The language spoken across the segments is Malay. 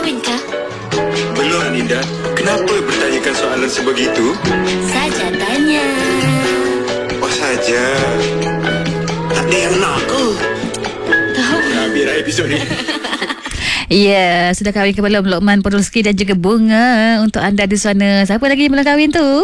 kawinkah? Belum, Aninda. Kenapa bertanyakan soalan sebegitu? Saja tanya. Oh, saja. Tak ada yang nak ke? Tahu. Biar episod ni. Ya, sudah kahwin ke belum Lokman, Podolski dan juga Bunga untuk anda di sana. Siapa lagi belum kahwin tu?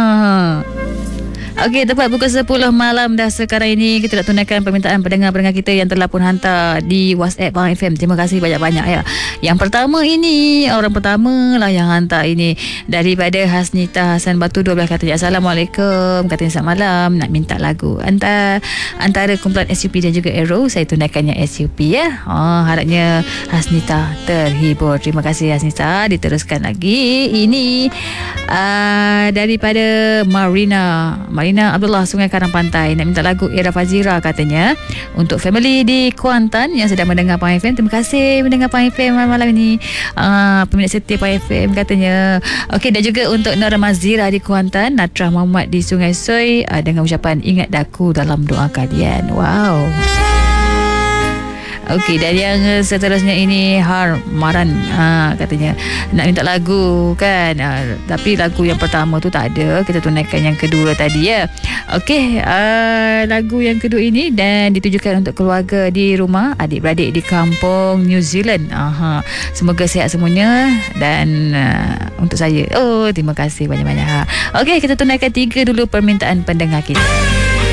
Okey, tepat pukul 10 malam dah sekarang ini. Kita nak tunaikan permintaan pendengar-pendengar kita yang telah pun hantar di WhatsApp Bang FM. Terima kasih banyak-banyak ya. Yang pertama ini, orang pertama lah yang hantar ini, daripada Hasnita Hasan Batu 12, katanya Assalamualaikum, katanya selamat malam, nak minta lagu antara kumpulan SUP dan juga Arrow. Saya tunaikannya SUP ya. Harapnya Hasnita terhibur. Terima kasih Hasnita. Diteruskan lagi. Ini daripada Marina Abdullah, Sungai Karang Pantai, nak minta lagu Ira Fazira, katanya untuk family di Kuantan yang sedang mendengar Pang FM. Terima kasih mendengar Pang FM malam ini, peminat setia Pang FM, katanya. Okey, dan juga untuk Nora Mazira di Kuantan, Natrah Muhammad di Sungai Soi, dengan ucapan ingat daku dalam doa kalian. Wow. Okey, dan yang seterusnya ini Maran, katanya nak minta lagu kan, tapi lagu yang pertama tu tak ada, kita tunaikan yang kedua tadi ya. Okey, lagu yang kedua ini dan ditujukan untuk keluarga di rumah, adik-beradik di kampung New Zealand. Semoga sihat semuanya dan untuk saya. Oh, terima kasih banyak-banyak. Okey, kita tunaikan 3 dulu permintaan pendengar kita.